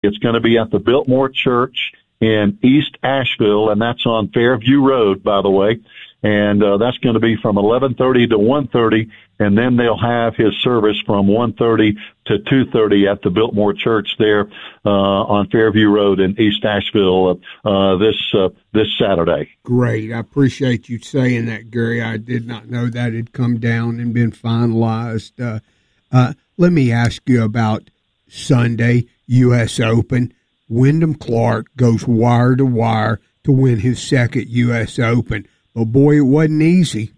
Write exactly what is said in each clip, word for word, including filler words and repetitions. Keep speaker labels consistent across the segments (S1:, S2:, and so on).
S1: It's going to be at the Biltmore Church in East Asheville, and that's on Fairview Road, by the way. And uh, that's going to be from eleven thirty to one thirty, and then they'll have his service from one thirty to two thirty at the Biltmore Church there uh, on Fairview Road in East Asheville uh, this uh, this Saturday.
S2: Great. I appreciate you saying that, Gary. I did not know that had come down and been finalized. Uh, uh, let me ask you about Sunday, U S Open. Wyndham Clark goes wire to wire to win his second U S Open. But, boy, it wasn't easy.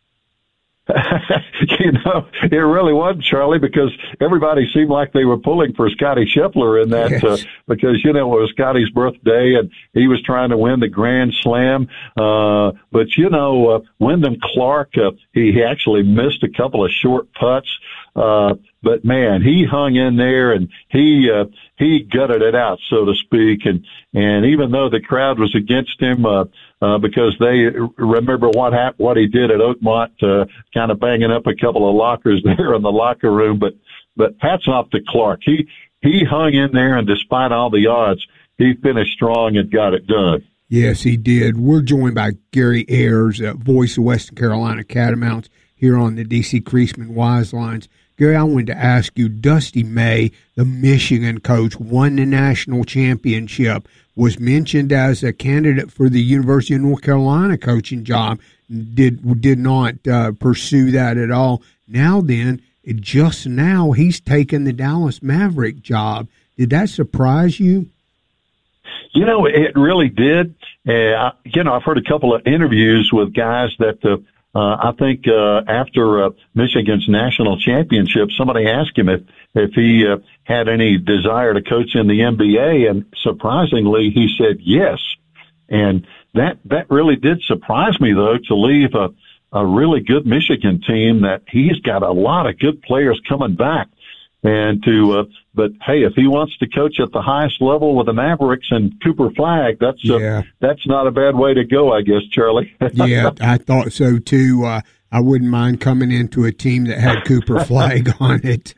S1: You know, it really wasn't, Charlie, because everybody seemed like they were pulling for Scotty Scheffler in that, yes. uh, because, you know, it was Scotty's birthday and he was trying to win the Grand Slam. Uh, but, you know, uh, Wyndham Clark, uh, he, he actually missed a couple of short putts. Uh, but man, he hung in there and he, uh, he gutted it out, so to speak. And, and even though the crowd was against him, uh, uh, because they remember what happened, what he did at Oakmont, uh, kind of banging up a couple of lockers there in the locker room. But, but hats off to Clark. He, he hung in there, and despite all the odds, he finished strong and got it done.
S2: Yes, he did. We're joined by Gary Ayers, uh, voice of Western Carolina Catamounts, here on the D C Creasman Wise Lines. Gary, I wanted to ask you, Dusty May, the Michigan coach, won the national championship, was mentioned as a candidate for the University of North Carolina coaching job, did did not uh, pursue that at all. Now then, just now, he's taken the Dallas Maverick job. Did that surprise you?
S1: You know, it really did. Uh, you know, I've heard a couple of interviews with guys that uh, Uh, I think uh, after uh, Michigan's national championship, somebody asked him if if he uh, had any desire to coach in the N B A, and surprisingly, he said yes. And that that really did surprise me, though, to leave a a really good Michigan team that he's got a lot of good players coming back. And to, uh, but hey, if he wants to coach at the highest level with the Mavericks and Cooper Flagg, that's uh,
S2: yeah.
S1: that's not a bad way to go, I guess, Charlie.
S2: Yeah, I thought so too. Uh, I wouldn't mind coming into a team that had Cooper Flagg on it.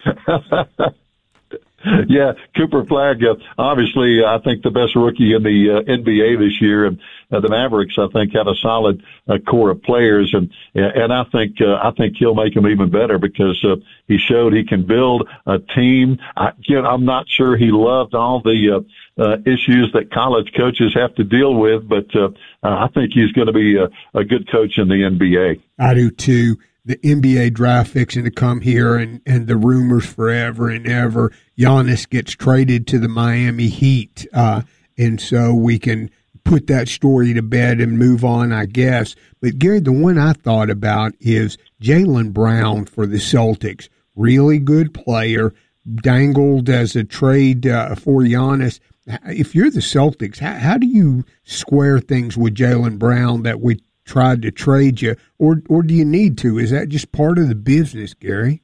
S1: Yeah, Cooper Flagg, uh, obviously, I think the best rookie in the uh, N B A this year, and uh, the Mavericks, I think, have a solid uh, core of players, and and I think uh, I think he'll make them even better because uh, he showed he can build a team. I, you know, I'm not sure he loved all the uh, uh, issues that college coaches have to deal with, but uh, I think he's going to be a, a good coach in the N B A.
S2: I do too. The N B A draft fixing to come here, and, and the rumors forever and ever. Giannis gets traded to the Miami Heat, uh, and so we can put that story to bed and move on, I guess. But, Gary, the one I thought about is Jaylen Brown for the Celtics. Really good player, dangled as a trade uh, for Giannis. If you're the Celtics, how, how do you square things with Jaylen Brown that we tried to trade you, or or do you need to? Is that just part of the business, Gary?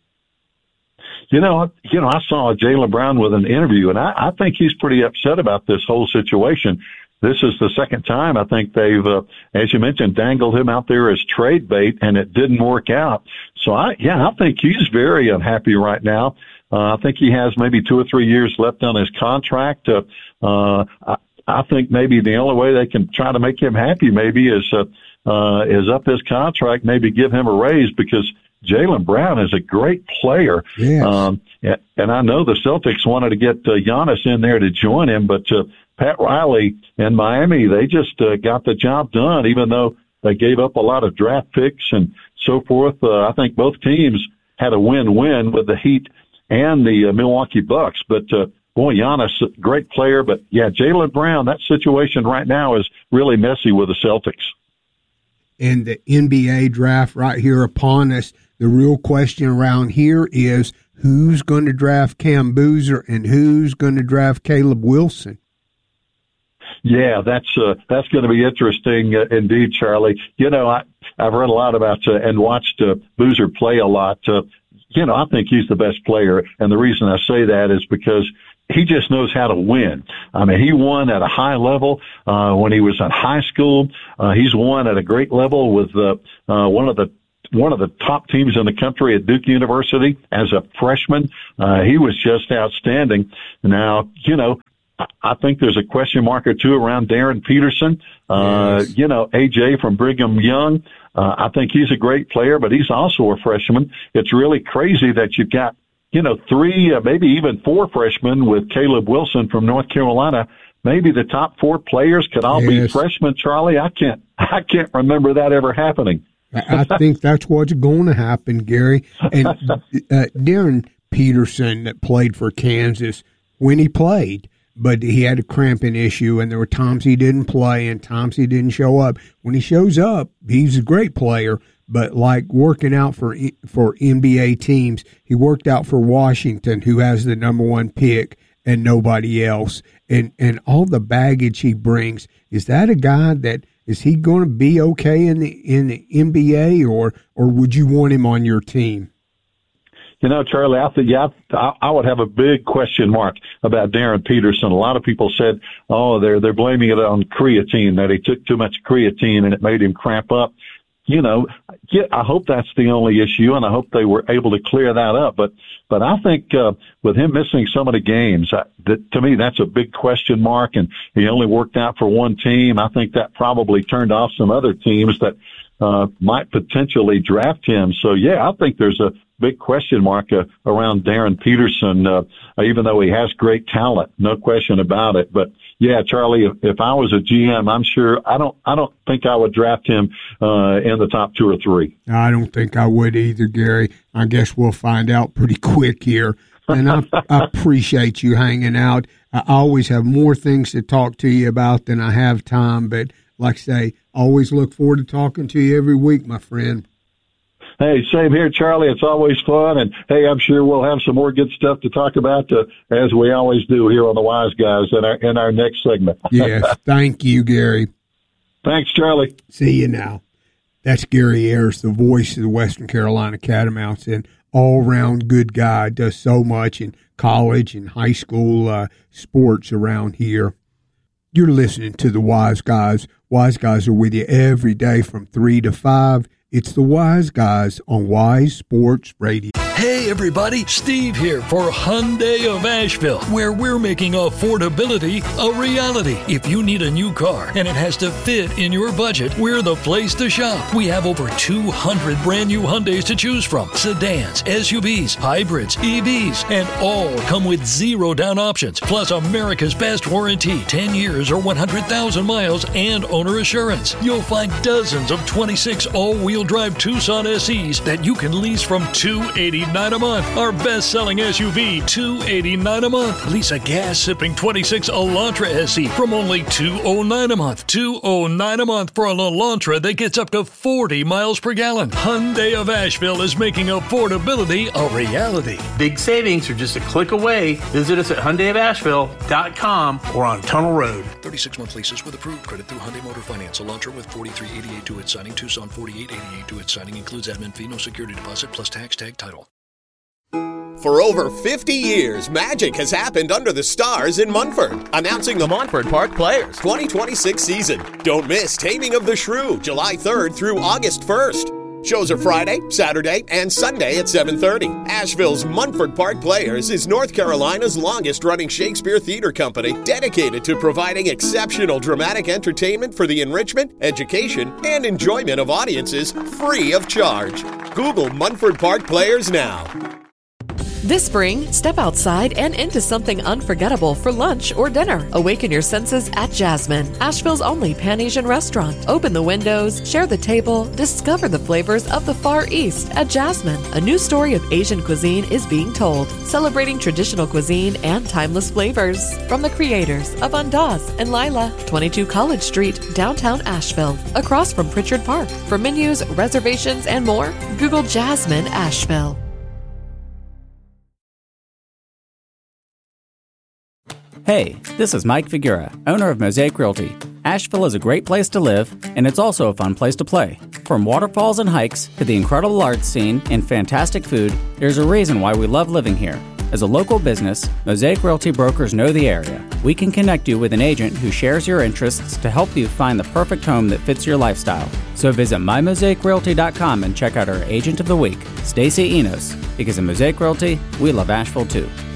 S1: You know, you know, I saw Jaylen Brown with an interview, and I, I think he's pretty upset about this whole situation. This is the second time I think they've, uh, as you mentioned, dangled him out there as trade bait, and it didn't work out. So, I yeah, I think he's very unhappy right now. Uh, I think he has maybe two or three years left on his contract. Uh, uh, I, I think maybe the only way they can try to make him happy maybe is uh, uh, is up his contract, maybe give him a raise, because Jaylen Brown is a great player.
S2: Yes.
S1: Um, and I know the Celtics wanted to get uh, Giannis in there to join him, but uh, Pat Riley and Miami, they just uh, got the job done, even though they gave up a lot of draft picks and so forth. Uh, I think both teams had a win-win with the Heat and the uh, Milwaukee Bucks. But, uh, boy, Giannis, great player. But, yeah, Jaylen Brown, that situation right now is really messy with the Celtics.
S2: And the N B A draft right here upon us, the real question around here is who's going to draft Cam Boozer and who's going to draft Caleb Wilson?
S1: Yeah, that's uh, that's going to be interesting uh, indeed, Charlie. You know, I, I've read a lot about uh, and watched uh, Boozer play a lot. Uh, you know, I think he's the best player, and the reason I say that is because he just knows how to win. I mean, he won at a high level uh, when he was in high school. Uh, he's won at a great level with uh, uh, one of the one of the top teams in the country at Duke University as a freshman. Uh, he was just outstanding. Now, you know, I think there's a question mark or two around Darren Peterson. Uh, yes. You know, A J from Brigham Young, uh, I think he's a great player, but he's also a freshman. It's really crazy that you've got, you know, three, uh, maybe even four freshmen with Caleb Wilson from North Carolina. Maybe the top four players could all yes. be freshmen, Charlie. I can't, I can't remember that ever happening.
S2: I think that's what's going to happen, Gary. And uh, Darren Peterson that played for Kansas when he played, but he had a cramping issue, and there were times he didn't play and times he didn't show up. When he shows up, he's a great player, but like working out for for N B A teams, he worked out for Washington, who has the number one pick, and nobody else. And and all the baggage he brings, is that a guy that, is he going to be okay in the in the N B A, or or would you want him on your team?
S1: You know, Charlie, I think, yeah, I, I would have a big question mark about Darren Peterson. A lot of people said, oh, they're, they're blaming it on creatine, that he took too much creatine and it made him cramp up. You know, yeah, I hope that's the only issue, and I hope they were able to clear that up. But, but I think, uh, with him missing some of the games, I, that, to me, that's a big question mark, and he only worked out for one team. I think that probably turned off some other teams that, uh, might potentially draft him. So, yeah, I think there's a big question mark uh, around Darren Peterson, uh, even though he has great talent, no question about it. But yeah, Charlie, if, if I was a G M, I'm sure I don't, I don't think I would draft him uh, in the top two or three.
S2: I don't think I would either, Gary. I guess we'll find out pretty quick here. And I, I appreciate you hanging out. I always have more things to talk to you about than I have time, but like I say, always look forward to talking to you every week, my friend.
S1: Hey, same here, Charlie. It's always fun. And, hey, I'm sure we'll have some more good stuff to talk about, uh, as we always do here on the Wise Guys in our, in our next segment.
S2: Yes, thank you, Gary.
S1: Thanks, Charlie.
S2: See you now. That's Gary Ayers, the voice of the Western Carolina Catamounts, and all-around good guy, does so much in college and high school uh, sports around here. You're listening to the Wise Guys. Wise Guys are with you every day from three to five. It's the Wise Guys on Wise Sports Radio.
S3: Hey everybody, Steve here for Hyundai of Asheville, where we're making affordability a reality. If you need a new car and it has to fit in your budget, we're the place to shop. We have over two hundred brand new Hyundais to choose from. Sedans, S U Vs, hybrids, E Vs, and all come with zero down options. Plus America's best warranty, ten years or one hundred thousand miles, and owner assurance. You'll find dozens of twenty-six all-wheel drive Tucson S Es that you can lease from two hundred eighty-nine dollars a month. Our best-selling S U V, two hundred eighty-nine dollars a month. Lease a gas-sipping twenty-six Elantra S E from only two hundred nine dollars a month. two hundred nine dollars a month for an Elantra that gets up to forty miles per gallon. Hyundai of Asheville is making affordability a reality.
S4: Big savings are just a click away. Visit us at Hyundai of Asheville dot com or on Tunnel Road.
S3: thirty-six month leases with approved credit through Hyundai Motor Finance. Elantra with forty-three eighty-eight to its signing. Tucson forty-eight eighty-eight to its signing. Includes admin fee, no security deposit, plus tax tag title.
S5: For over fifty years, magic has happened under the stars in Munford. Announcing the Montford Park Players twenty twenty-six season. Don't miss Taming of the Shrew, July third through August first. Shows are Friday, Saturday, and Sunday at seven thirty. Asheville's Munford Park Players is North Carolina's longest-running Shakespeare theater company, dedicated to providing exceptional dramatic entertainment for the enrichment, education, and enjoyment of audiences free of charge. Google Munford Park Players now.
S6: This spring, step outside and into something unforgettable for lunch or dinner. Awaken your senses at Jasmine, Asheville's only Pan-Asian restaurant. Open the windows, share the table, discover the flavors of the Far East at Jasmine. A new story of Asian cuisine is being told, celebrating traditional cuisine and timeless flavors. From the creators of Andaz and Lila, twenty-two College Street, downtown Asheville, across from Pritchard Park. For menus, reservations, and more, Google Jasmine Asheville.
S7: Hey, this is Mike Figura, owner of Mosaic Realty. Asheville is a great place to live, and it's also a fun place to play. From waterfalls and hikes to the incredible art scene and fantastic food, there's a reason why we love living here. As a local business, Mosaic Realty brokers know the area. We can connect you with an agent who shares your interests to help you find the perfect home that fits your lifestyle. So visit my mosaic realty dot com and check out our Agent of the Week, Stacy Enos, because at Mosaic Realty, we love Asheville too.